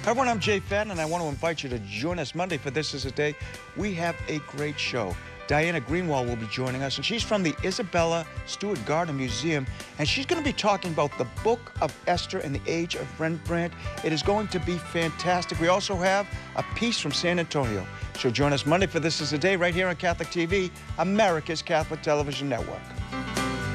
Hi everyone, I'm Jay Fadden, and I want to invite you to join us Monday for This Is a Day. We have a great show. Diana Greenwald will be joining us, and she's from the Isabella Stewart Gardner Museum, and she's going to be talking about the Book of Esther and the Age of Rembrandt. It is going to be fantastic. We also have a piece from San Antonio. So join us Monday for This Is a Day right here on Catholic TV, America's Catholic Television Network.